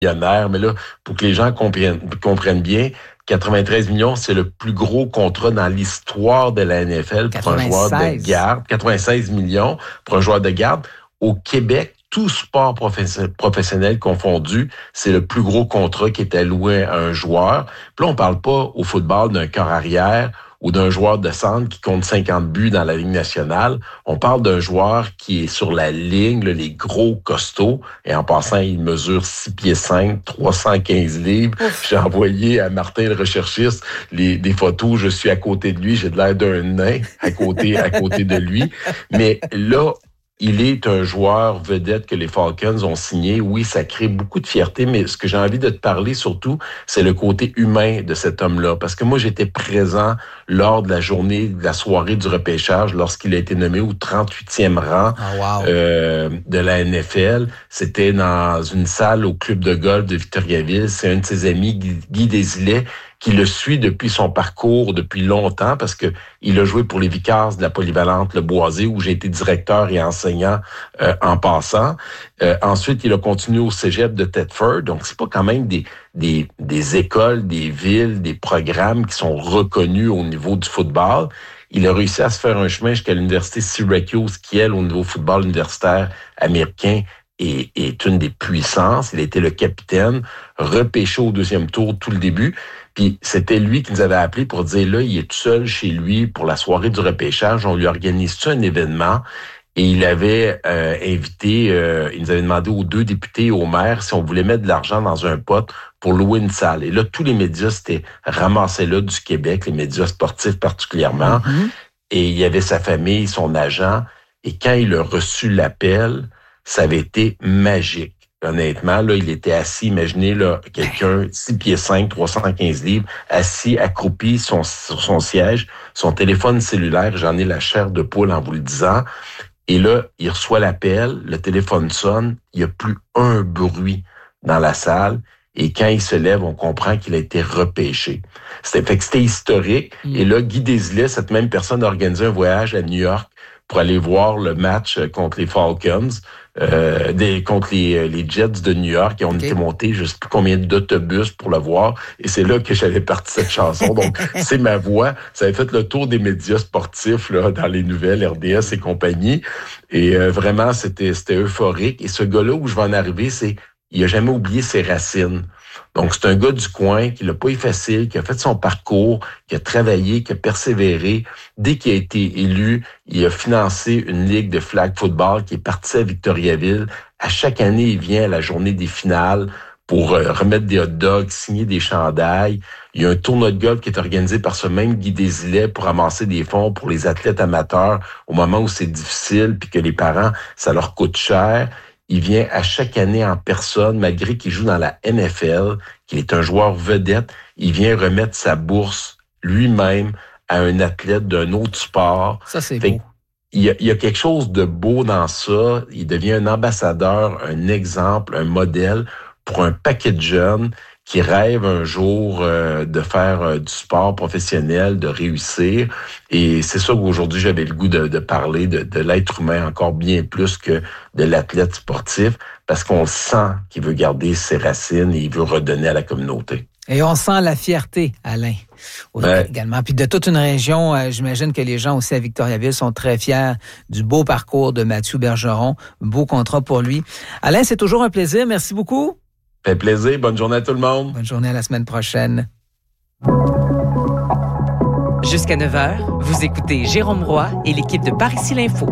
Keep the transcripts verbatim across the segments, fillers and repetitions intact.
millionnaire. Mais là, pour que les gens comprennent, comprennent bien, quatre-vingt-treize millions, c'est le plus gros contrat dans l'histoire de la N F L pour quatre-vingt-seize. un joueur de garde. quatre-vingt-seize millions pour un joueur de garde. Au Québec, tout sport professionnel confondu, c'est le plus gros contrat qui est alloué à un joueur. Puis là, on parle pas au football d'un corps arrière ou d'un joueur de centre qui compte cinquante buts dans la Ligue nationale. On parle d'un joueur qui est sur la ligne, là, les gros costauds. Et en passant, il mesure six pieds cinq, trois cent quinze livres. Ouf. J'ai envoyé à Martin, le recherchiste, les, des photos. Je suis à côté de lui. J'ai de l'air d'un nain à côté, à côté de lui. Mais là, il est un joueur vedette que les Falcons ont signé. Oui, ça crée beaucoup de fierté, mais ce que j'ai envie de te parler surtout, c'est le côté humain de cet homme-là. Parce que moi, j'étais présent lors de la journée, de la soirée du repêchage, lorsqu'il a été nommé au trente-huitième rang oh, wow. euh, de la N F L. C'était dans une salle au club de golf de Victoriaville. C'est un de ses amis, Guy, Guy Desilets, qui le suit depuis son parcours depuis longtemps parce que il a joué pour les Vicards de la Polyvalente Le Boisé où j'ai été directeur et enseignant euh, en passant. Euh, ensuite, il a continué au Cégep de Thetford. Donc, c'est pas quand même des des des écoles, des villes, des programmes qui sont reconnus au niveau du football. Il a réussi à se faire un chemin jusqu'à l'université Syracuse qui, elle, au niveau football universitaire américain, est, est une des puissances. Il a été le capitaine, repêché au deuxième tour tout le début. Puis c'était lui qui nous avait appelé pour dire, là, il est tout seul chez lui pour la soirée du repêchage. On lui organise-tu un événement? Et il avait euh, invité, euh, il nous avait demandé aux deux députés et au maire si on voulait mettre de l'argent dans un pot pour louer une salle. Et là, tous les médias s'étaient ramassés là du Québec, les médias sportifs particulièrement. Mm-hmm. Et il y avait sa famille, son agent. Et quand il a reçu l'appel, ça avait été magique. Honnêtement, là, il était assis, imaginez, là, quelqu'un, six pieds cinq, trois cent quinze livres, assis, accroupi son, sur son siège, son téléphone cellulaire, j'en ai la chair de poule en vous le disant. Et là, il reçoit l'appel, le téléphone sonne, il n'y a plus un bruit dans la salle. Et quand il se lève, on comprend qu'il a été repêché. C'était, fait que c'était historique. Mmh. Et là, Guy Desilets, cette même personne, a organisé un voyage à New York pour aller voir le match contre les Falcons, euh, des, contre les, les Jets de New York. Et on okay. était monté je sais plus combien d'autobus pour le voir. Et c'est là que j'avais parti cette chanson. Donc, c'est ma voix. Ça avait fait le tour des médias sportifs là, dans les nouvelles, R D S et compagnie. Et euh, vraiment, c'était, c'était euphorique. Et ce gars-là, où je vais en arriver, c'est il a jamais oublié ses racines. Donc, c'est un gars du coin qui l'a pas effacé, qui a fait son parcours, qui a travaillé, qui a persévéré. Dès qu'il a été élu, il a financé une ligue de flag football qui est partie à Victoriaville. À chaque année, il vient à la journée des finales pour euh, remettre des hot dogs, signer des chandails. Il y a un tournoi de golf qui est organisé par ce même Guy Desilets pour amasser des fonds pour les athlètes amateurs au moment où c'est difficile puis que les parents, ça leur coûte cher. Il vient à chaque année en personne, malgré qu'il joue dans la N F L, qu'il est un joueur vedette, il vient remettre sa bourse lui-même à un athlète d'un autre sport. Ça, c'est fait beau. Il y, a, il y a quelque chose de beau dans ça. Il devient un ambassadeur, un exemple, un modèle pour un paquet de jeunes qui rêvent un jour euh, de faire euh, du sport professionnel, de réussir. Et c'est ça qu'aujourd'hui, j'avais le goût de, de parler de, de l'être humain encore bien plus que de l'athlète sportif, parce qu'on sent qu'il veut garder ses racines et il veut redonner à la communauté. Et on sent la fierté, Alain, ouais. également. Puis de toute une région, euh, j'imagine que les gens aussi à Victoriaville sont très fiers du beau parcours de Mathieu Bergeron. Beau contrat pour lui. Alain, c'est toujours un plaisir. Merci beaucoup. Fait plaisir. Bonne journée à tout le monde. Bonne journée à la semaine prochaine. Jusqu'à neuf heures, vous écoutez Jérôme Roy et l'équipe de Par ici l'Info.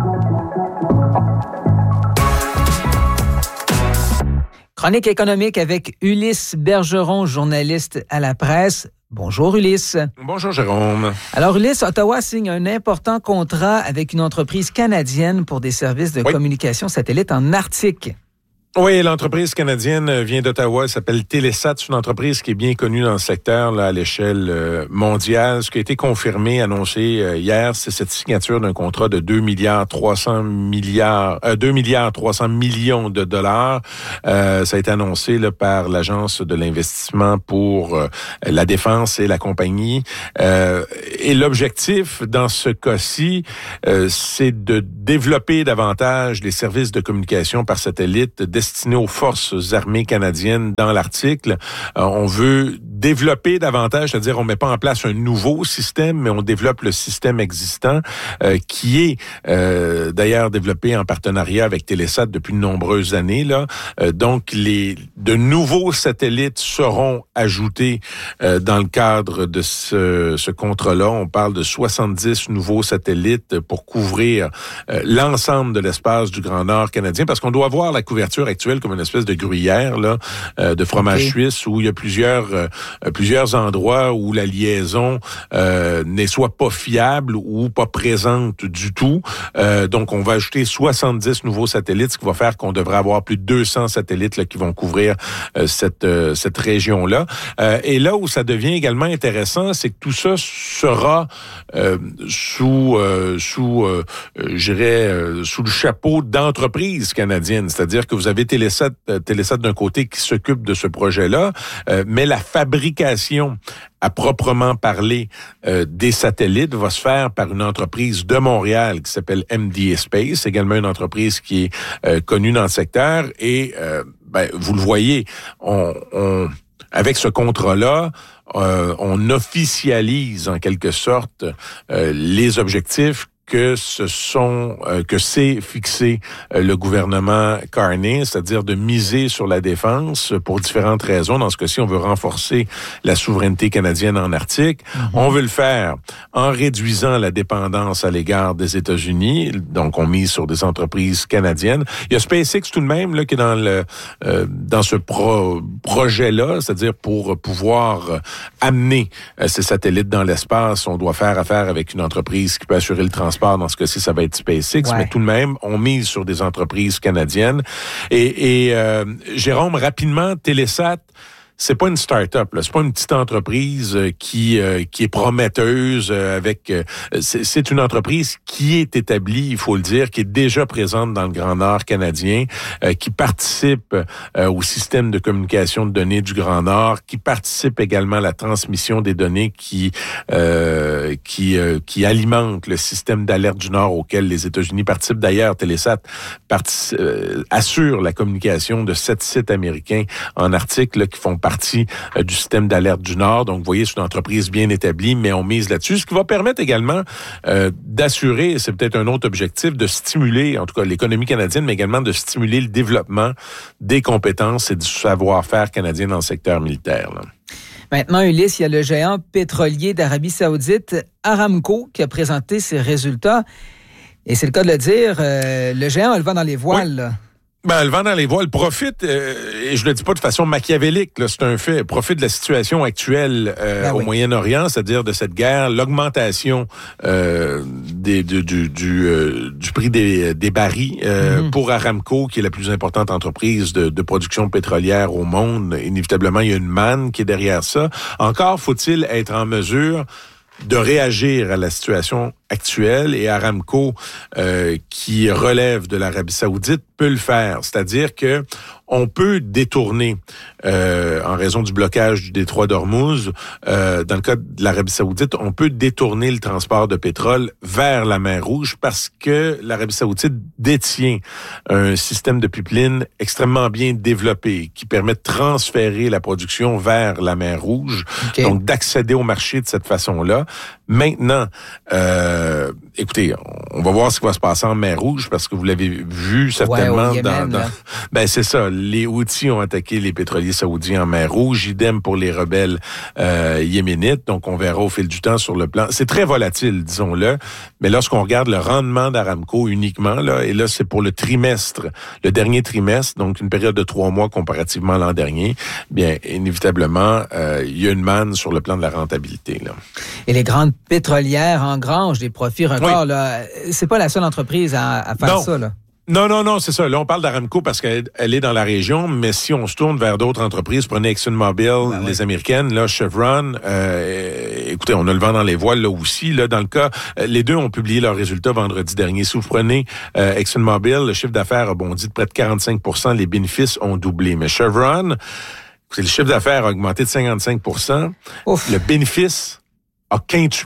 Chronique économique avec Ulysse Bergeron, journaliste à la presse. Bonjour Ulysse. Bonjour Jérôme. Alors Ulysse, Ottawa signe un important contrat avec une entreprise canadienne pour des services de oui. communication satellite en Arctique. Oui, l'entreprise canadienne vient d'Ottawa, elle s'appelle Telesat. C'est une entreprise qui est bien connue dans le secteur là, à l'échelle euh, mondiale. Ce qui a été confirmé, annoncé euh, hier, c'est cette signature d'un contrat de deux milliards trois cents milliards, euh, deux milliards trois cents millions de dollars. Euh, ça a été annoncé là, par l'Agence de l'investissement pour euh, la défense et la compagnie. Euh, et l'objectif dans ce cas-ci, euh, c'est de développer davantage les services de communication par satellite destiné aux forces armées canadiennes dans l'article. Euh, on veut développer davantage, c'est-à-dire on met pas en place un nouveau système, mais on développe le système existant euh, qui est euh, d'ailleurs développé en partenariat avec Télésat depuis de nombreuses années. Là, euh, donc les de nouveaux satellites seront ajoutés euh, dans le cadre de ce, ce contrat-là. On parle de soixante-dix nouveaux satellites pour couvrir euh, l'ensemble de l'espace du Grand Nord canadien, parce qu'on doit voir la couverture actuelle comme une espèce de gruyère là, euh, de fromage okay. suisse où il y a plusieurs euh, plusieurs endroits où la liaison euh, n'est soit pas fiable ou pas présente du tout. Euh, donc, on va ajouter soixante-dix nouveaux satellites, ce qui va faire qu'on devrait avoir plus de deux cents satellites là, qui vont couvrir euh, cette euh, cette région-là. Euh, et là où ça devient également intéressant, c'est que tout ça sera euh, sous euh, sous euh, je dirais euh, sous le chapeau d'entreprises canadiennes. C'est-à-dire que vous avez Télésat, euh, Télésat d'un côté qui s'occupe de ce projet-là, euh, mais la fabrication à proprement parler euh, des satellites va se faire par une entreprise de Montréal qui s'appelle M D A Space, également une entreprise qui est euh, connue dans le secteur. Et euh, ben, vous le voyez, on, on avec ce contrat-là, euh, on officialise en quelque sorte euh, les objectifs que ce sont euh, que c'est fixé euh, le gouvernement Carney, c'est-à-dire de miser sur la défense pour différentes raisons. Dans ce cas-ci, on veut renforcer la souveraineté canadienne en Arctique. Mm-hmm. On veut le faire en réduisant la dépendance à l'égard des États-Unis. Donc, on mise sur des entreprises canadiennes. Il y a SpaceX tout de même là qui est dans le euh, dans ce pro- projet-là, c'est-à-dire pour pouvoir euh, amener euh, ces satellites dans l'espace, on doit faire affaire avec une entreprise qui peut assurer le transport. Dans ce cas-ci, ça va être SpaceX, ouais. mais tout de même, on mise sur des entreprises canadiennes. Et, et euh, Jérôme, rapidement, Télésat, c'est pas une start-up, là. C'est pas une petite entreprise qui euh, qui est prometteuse euh, avec. Euh, c'est, c'est une entreprise qui est établie, il faut le dire, qui est déjà présente dans le Grand Nord canadien, euh, qui participe euh, au système de communication de données du Grand Nord, qui participe également à la transmission des données qui euh, qui euh, qui alimente le système d'alerte du Nord auquel les États-Unis participent. D'ailleurs, Télésat partici- euh, assure la communication de sept sites américains en Arctique là, qui font partie euh, du système d'alerte du Nord. Donc, vous voyez, c'est une entreprise bien établie, mais on mise là-dessus, ce qui va permettre également euh, d'assurer, c'est peut-être un autre objectif, de stimuler, en tout cas, l'économie canadienne, mais également de stimuler le développement des compétences et du savoir-faire canadien dans le secteur militaire, là. Maintenant, Ulysse, il y a le géant pétrolier d'Arabie Saoudite, Aramco, qui a présenté ses résultats. Et c'est le cas de le dire, euh, le géant a le vent dans les voiles, oui. là. Ben, le vent dans les voiles profite, euh, et je le dis pas de façon machiavélique, là, c'est un fait, profite de la situation actuelle euh, ben au oui. Moyen-Orient, c'est-à-dire de cette guerre, l'augmentation euh, des, du, du, du, euh, du prix des, des barils euh, mm-hmm. pour Aramco, qui est la plus importante entreprise de, de production pétrolière au monde. Inévitablement, il y a une manne qui est derrière ça. Encore faut-il être en mesure de réagir à la situation actuelle, et Aramco, euh, qui relève de l'Arabie Saoudite, peut le faire. C'est-à-dire que on peut détourner, euh, en raison du blocage du détroit d'Ormuz, euh, dans le cas de l'Arabie Saoudite, on peut détourner le transport de pétrole vers la mer Rouge parce que l'Arabie Saoudite détient un système de pipeline extrêmement bien développé qui permet de transférer la production vers la mer Rouge, okay. donc d'accéder au marché de cette façon-là. Maintenant, euh, écoutez, on va voir ce qui va se passer en mer Rouge parce que vous l'avez vu certainement ouais, Yémen, dans, dans ben c'est ça, les Houthis ont attaqué les pétroliers saoudiens en mer Rouge, idem pour les rebelles euh, yéménites, donc on verra au fil du temps sur le plan. C'est très volatile, disons-le, mais lorsqu'on regarde le rendement d'Aramco uniquement, là, et là c'est pour le trimestre, le dernier trimestre, donc une période de trois mois comparativement à l'an dernier, bien inévitablement, euh, il y a une manne sur le plan de la rentabilité, là. Et les grandes pétrolières engrangent des profits records, oui. là. C'est pas la seule entreprise à, à faire non. ça, là. Non, non, non, c'est ça. Là, on parle d'Aramco parce qu'elle elle est dans la région, mais si on se tourne vers d'autres entreprises, prenez ExxonMobil, ben les ouais. Américaines, là, Chevron, euh, écoutez, on a le vent dans les voiles là aussi. Là, dans le cas, les deux ont publié leurs résultats vendredi dernier. Si vous prenez euh, ExxonMobil, le chiffre d'affaires a bondi de près de quarante-cinq pour cent, les bénéfices ont doublé. Mais Chevron, le chiffre d'affaires a augmenté de cinquante-cinq pour cent, Ouf. Le bénéfice a quintuplé.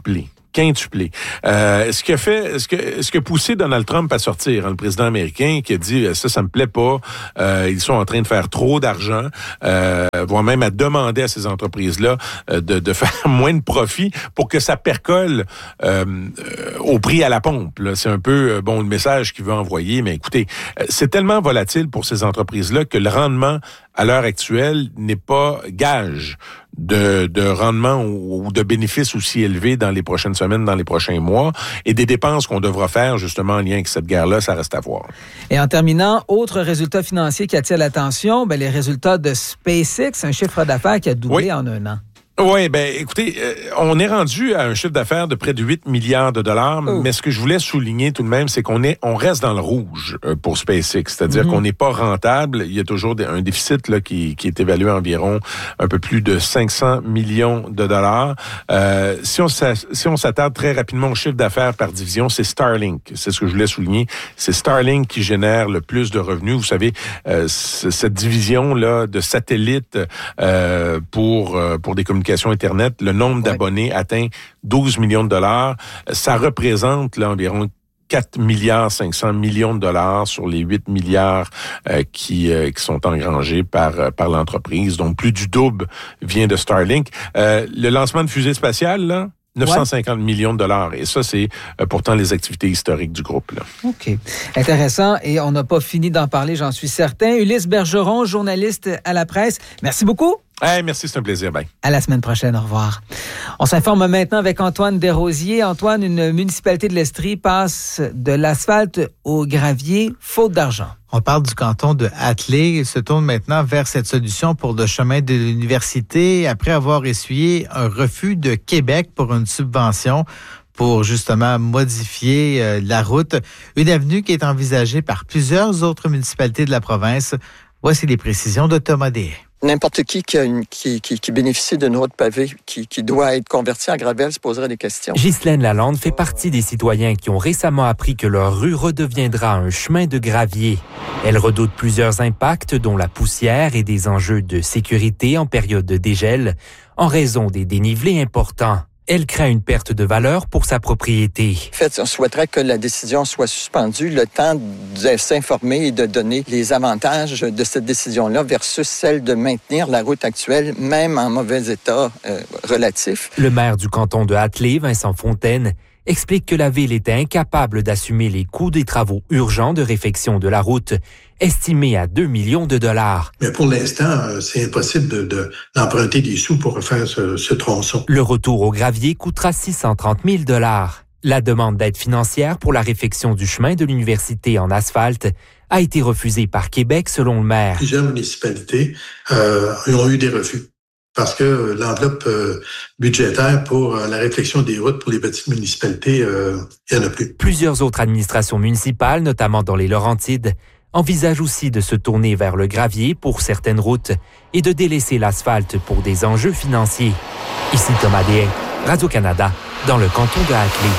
quintuplé. Euh, ce qui a fait, ce que, ce qui a poussé Donald Trump à sortir, hein, le président américain, qui a dit ça, ça me plaît pas. Euh, ils sont en train de faire trop d'argent, euh, voire même à demander à ces entreprises-là euh, de, de faire moins de profit pour que ça percole euh, euh, au prix à la pompe. Là. C'est un peu euh, bon le message qu'il veut envoyer, mais écoutez, euh, c'est tellement volatile pour ces entreprises-là que le rendement à l'heure actuelle n'est pas gage de, de rendement ou, ou de bénéfices aussi élevés dans les prochaines semaines, dans les prochains mois, et des dépenses qu'on devra faire justement en lien avec cette guerre-là, ça reste à voir. Et en terminant, autre résultat financier qui attire l'attention, ben les résultats de SpaceX, un chiffre d'affaires qui a doublé oui. en un an. Oui, ben écoutez, euh, on est rendu à un chiffre d'affaires de près de huit milliards de dollars, oh. mais ce que je voulais souligner tout de même, c'est qu'on est, on reste dans le rouge euh, pour SpaceX, c'est-à-dire mm-hmm. qu'on n'est pas rentable. Il y a toujours des, un déficit là qui, qui est évalué à environ un peu plus de cinq cents millions de dollars. Euh, si on si on s'attarde très rapidement au chiffre d'affaires par division, c'est Starlink. C'est ce que je voulais souligner. C'est Starlink qui génère le plus de revenus. Vous savez, euh, cette division là de satellites euh, pour euh, pour des communications Internet, le nombre d'abonnés ouais. atteint douze millions de dollars. Ça représente là, environ quatre milliards cinq cents millions de dollars sur les huit milliards euh, qui euh, qui sont engrangés par euh, par l'entreprise. Donc, plus du double vient de Starlink. Euh, le lancement de fusée spatiale, là, neuf cent cinquante ouais. millions de dollars. Et ça, c'est euh, pourtant les activités historiques du groupe. Là. OK. Intéressant. Et on n'a pas fini d'en parler, j'en suis certain. Ulysse Bergeron, journaliste à la presse. Merci beaucoup. Hey, merci, c'est un plaisir. Bye. À la semaine prochaine. Au revoir. On s'informe maintenant avec Antoine Desrosiers. Antoine, une municipalité de l'Estrie passe de l'asphalte au gravier, faute d'argent. On parle du canton de Hatley. Il se tourne maintenant vers cette solution pour le chemin de l'université après avoir essuyé un refus de Québec pour une subvention pour justement modifier euh, la route. Une avenue qui est envisagée par plusieurs autres municipalités de la province. Voici les précisions de Thomas Dehaye. N'importe qui qui, a une, qui, qui, qui bénéficie d'une route pavée qui, qui doit être convertie en gravel se poserait des questions. Ghislaine Lalande fait partie des citoyens qui ont récemment appris que leur rue redeviendra un chemin de gravier. Elle redoute plusieurs impacts, dont la poussière et des enjeux de sécurité en période de dégel, en raison des dénivelés importants. Elle craint une perte de valeur pour sa propriété. En fait, on souhaiterait que la décision soit suspendue, le temps de s'informer et de donner les avantages de cette décision-là versus celle de maintenir la route actuelle, même en mauvais état euh, relatif. Le maire du canton de Hatley, Vincent Fontaine, explique que la ville était incapable d'assumer les coûts des travaux urgents de réfection de la route, estimés à deux millions de dollars. Mais pour l'instant, c'est impossible de, de, d'emprunter des sous pour refaire ce, ce tronçon. Le retour au gravier coûtera six cent trente mille dollars. La demande d'aide financière pour la réfection du chemin de l'université en asphalte a été refusée par Québec, selon le maire. Plusieurs municipalités euh, ont eu des refus. Parce que l'enveloppe euh, budgétaire pour euh, la réflexion des routes pour les petites municipalités, euh, il n'y en a plus. Plusieurs autres administrations municipales, notamment dans les Laurentides, envisagent aussi de se tourner vers le gravier pour certaines routes et de délaisser l'asphalte pour des enjeux financiers. Ici Thomas Dehaye, Radio-Canada, dans le canton de Hatley.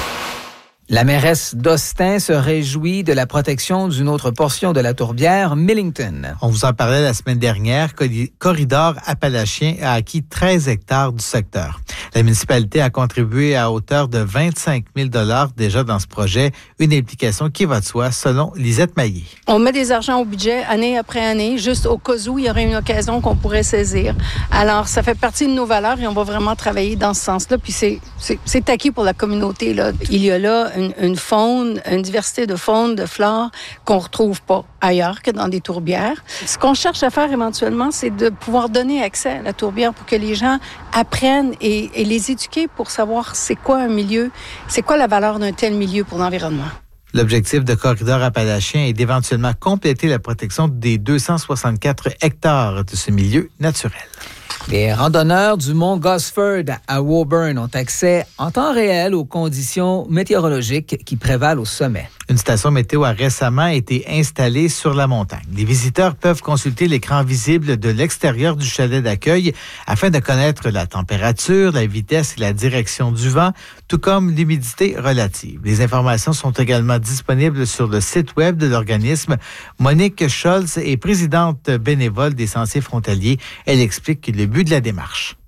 La mairesse d'Austin se réjouit de la protection d'une autre portion de la tourbière, Millington. On vous en parlait la semaine dernière. Corridor Appalachien a acquis treize hectares du secteur. La municipalité a contribué à hauteur de vingt-cinq mille dollars déjà dans ce projet, une implication qui va de soi, selon Lisette Maillé. On met des argents au budget année après année, juste au cas où il y aurait une occasion qu'on pourrait saisir. Alors, ça fait partie de nos valeurs et on va vraiment travailler dans ce sens-là. Puis c'est, c'est, c'est acquis pour la communauté, là. Il y a là une, une faune, une diversité de faune, de flore qu'on retrouve pas ailleurs que dans des tourbières. Ce qu'on cherche à faire éventuellement, c'est de pouvoir donner accès à la tourbière pour que les gens apprennent et, et les éduquer pour savoir c'est quoi un milieu, c'est quoi la valeur d'un tel milieu pour l'environnement. L'objectif de Corridor Appalachien est d'éventuellement compléter la protection des deux cent soixante-quatre hectares de ce milieu naturel. Les randonneurs du mont Gosford à Woburn ont accès en temps réel aux conditions météorologiques qui prévalent au sommet. Une station météo a récemment été installée sur la montagne. Les visiteurs peuvent consulter l'écran visible de l'extérieur du chalet d'accueil afin de connaître la température, la vitesse et la direction du vent, tout comme l'humidité relative. Les informations sont également disponibles sur le site web de l'organisme. Monique Scholz est présidente bénévole des Sentiers frontaliers. Elle explique le but de la démarche.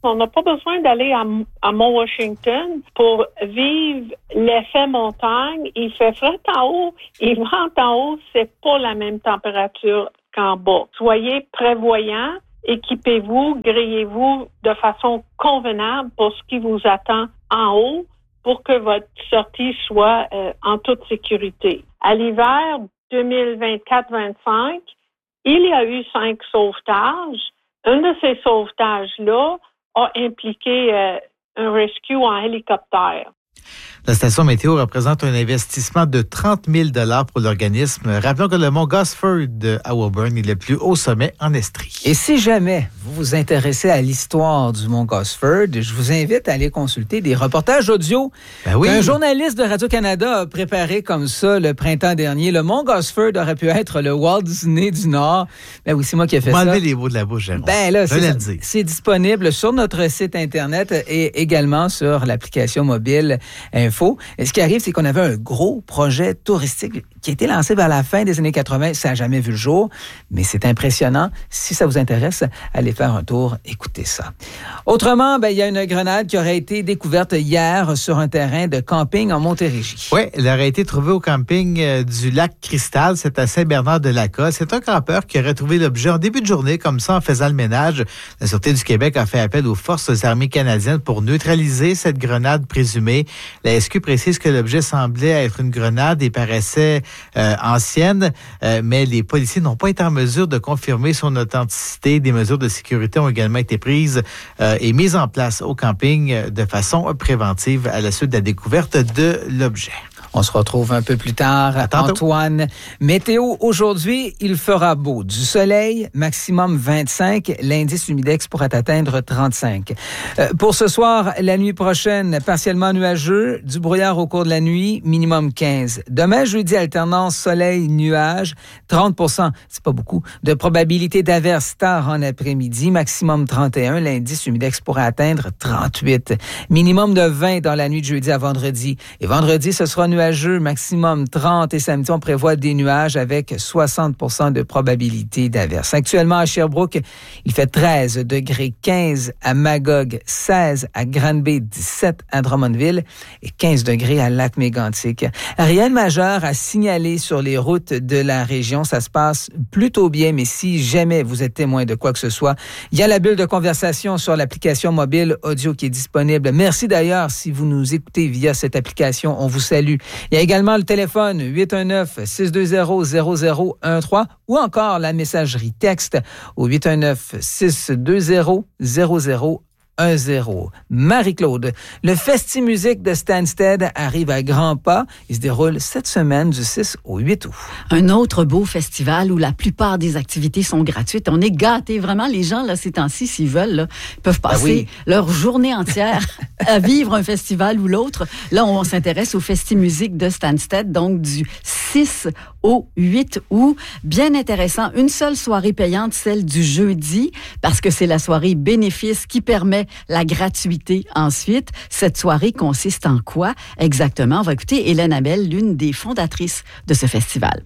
On n'a pas besoin d'aller à, à Mont-Washington pour vivre l'effet montagne. Il fait frais en haut, il vente en haut, c'est pas la même température qu'en bas. Soyez prévoyants, équipez-vous, grillez-vous de façon convenable pour ce qui vous attend en haut pour que votre sortie soit euh, en toute sécurité. À l'hiver deux mille vingt-quatre vingt-cinq, il y a eu cinq sauvetages. Un de ces sauvetages-là a impliqué euh, un rescue en hélicoptère. La station météo représente un investissement de trente mille dollars pour l'organisme. Rappelons que le mont Gosford à Woburn est le plus haut sommet en Estrie. Et si jamais vous vous intéressez à l'histoire du mont Gosford, je vous invite à aller consulter des reportages audio ben oui. qu'un journaliste de Radio-Canada a préparé comme ça le printemps dernier. Le mont Gosford aurait pu être le Walt Disney du Nord. Ben oui, c'est moi qui ai fait ça. M'enlevez les mots de la bouche, Jérôme. Ben là, c'est, c'est, c'est disponible sur notre site Internet et également sur l'application mobile Info. Et ce qui arrive, c'est qu'on avait un gros projet touristique qui a été lancé vers la fin des années quatre-vingt. Ça n'a jamais vu le jour, mais c'est impressionnant. Si ça vous intéresse, allez faire un tour, écoutez ça. Autrement, ben, il y a une grenade qui aurait été découverte hier sur un terrain de camping en Montérégie. Oui, elle aurait été trouvée au camping euh, du lac Cristal, c'est à Saint-Bernard-de-la-Côte. C'est un campeur qui aurait trouvé l'objet en début de journée, comme ça, en faisant le ménage. La Sûreté du Québec a fait appel aux forces armées canadiennes pour neutraliser cette grenade présumée. La S Q précise que l'objet semblait être une grenade et paraissait euh, ancienne, euh, mais les policiers n'ont pas été en mesure de confirmer son authenticité. Des mesures de sécurité ont également été prises euh, et mises en place au camping de façon préventive à la suite de la découverte de l'objet. On se retrouve un peu plus tard. Antoine, météo aujourd'hui, il fera beau. Du soleil, maximum vingt-cinq. L'indice humidex pourrait atteindre trente-cinq. Euh, pour ce soir, la nuit prochaine, partiellement nuageux. Du brouillard au cours de la nuit, minimum quinze. Demain, jeudi, alternance soleil-nuage. trente pour cent, c'est pas beaucoup, de probabilité d'averse tard en après-midi. Maximum trente et un. L'indice humidex pourrait atteindre trente-huit. Minimum de vingt dans la nuit de jeudi à vendredi. Et vendredi, ce sera nuageux. Maximum trente et samedi, on prévoit des nuages avec soixante pour cent de probabilité d'averse. Actuellement, à Sherbrooke, il fait treize degrés, quinze à Magog, seize à Granby, dix-sept à Drummondville et quinze degrés à Lac-Mégantic. Rien de majeur à signaler sur les routes de la région. Ça se passe plutôt bien, mais si jamais vous êtes témoin de quoi que ce soit, il y a la bulle de conversation sur l'application mobile audio qui est disponible. Merci d'ailleurs si vous nous écoutez via cette application. On vous salue. Il y a également le téléphone huit un neuf, six deux zéro, zéro zéro un trois ou encore la messagerie texte au huit un neuf, six deux zéro, zéro zéro un zéro. Marie-Claude, le Festi-Musique de Stansted arrive à grands pas. Il se déroule cette semaine du six au huit août. Un autre beau festival où la plupart des activités sont gratuites. On est gâtés. Vraiment, les gens, là, ces temps-ci, s'ils veulent, là, peuvent passer ah oui. leur journée entière à vivre un festival ou l'autre. Là, on s'intéresse au Festi-Musique de Stansted, donc du six au huit août. Bien intéressant. Une seule soirée payante, celle du jeudi, parce que c'est la soirée bénéfice qui permet la gratuité ensuite. Cette soirée consiste en quoi exactement? On va écouter Hélène Abel, l'une des fondatrices de ce festival.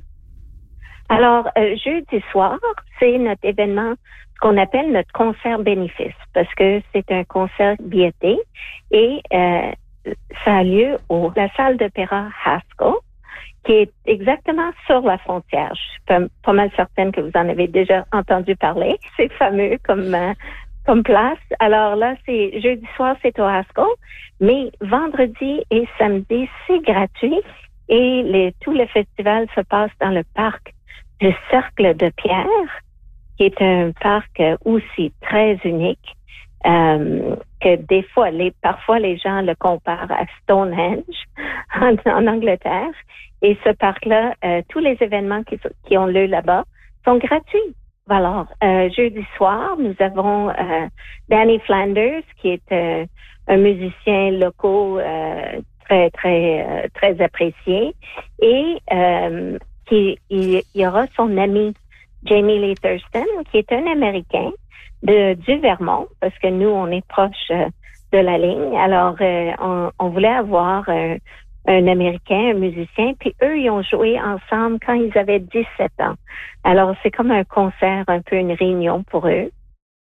Alors, euh, jeudi soir, c'est notre événement, ce qu'on appelle notre concert bénéfice, parce que c'est un concert billetté et euh, ça a lieu au la salle d'opéra Haskell, qui est exactement sur la frontière. Je suis pas, pas mal certaine que vous en avez déjà entendu parler. C'est fameux comme euh, comme place. Alors là, c'est jeudi soir, c'est au Haskell, mais vendredi et samedi, c'est gratuit et les, tout le festival se passe dans le parc du Cercle de Pierre, qui est un parc aussi très unique, euh, que des fois, les, parfois les gens le comparent à Stonehenge en, en Angleterre. Et ce parc-là, euh, tous les événements qui, qui ont lieu là-bas sont gratuits. Alors, euh, jeudi soir, nous avons euh, Danny Flanders, qui est euh, un musicien local euh, très, très, euh, très apprécié. Et euh, qui, il, il y aura son ami Jamie Lee Thurston, qui est un Américain de, du Vermont, parce que nous, on est proche euh, de la ligne. Alors, euh, on, on voulait avoir un un Américain, un musicien, puis eux, ils ont joué ensemble quand ils avaient dix-sept ans. Alors, c'est comme un concert, un peu une réunion pour eux.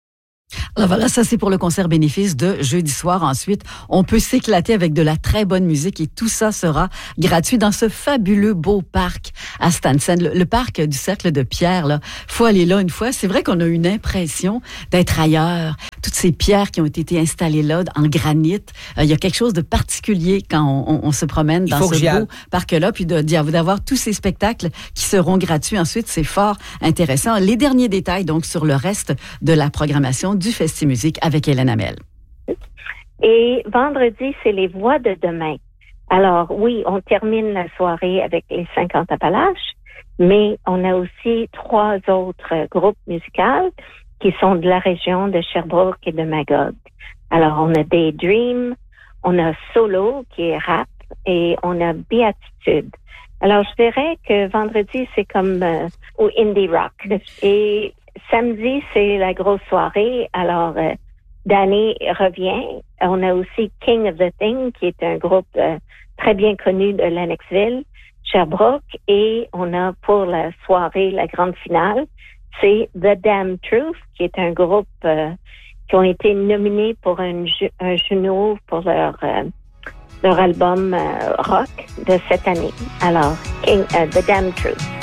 Alors voilà, ça c'est pour le concert bénéfice de jeudi soir. Ensuite, on peut s'éclater avec de la très bonne musique et tout ça sera gratuit dans ce fabuleux beau parc à Stansted, le, le parc du Cercle de Pierre. Là, faut aller là une fois. C'est vrai qu'on a une impression d'être ailleurs. Toutes ces pierres qui ont été installées là en granit, il euh, y a quelque chose de particulier quand on, on, on se promène dans ce beau parc-là, puis de, d'avoir tous ces spectacles qui seront gratuits. Ensuite, c'est fort intéressant. Les derniers détails donc sur le reste de la programmation du Festi-Musique avec Hélène Hamel. Et vendredi, c'est les voix de demain. Alors oui, on termine la soirée avec les cinquante Appalaches, mais on a aussi trois autres groupes musicaux qui sont de la région de Sherbrooke et de Magog. Alors on a Daydream, on a Solo qui est rap et on a Béatitude. Alors je dirais que vendredi, c'est comme euh, au indie rock. Et samedi, c'est la grosse soirée. Alors, euh, Danny revient. On a aussi King of the Thing, qui est un groupe euh, très bien connu de Lennoxville, Sherbrooke. Et on a pour la soirée, la grande finale, c'est The Damn Truth, qui est un groupe euh, qui ont été nominés pour un, ju- un Juno pour leur, euh, leur album euh, rock de cette année. Alors, King, uh, The Damn Truth.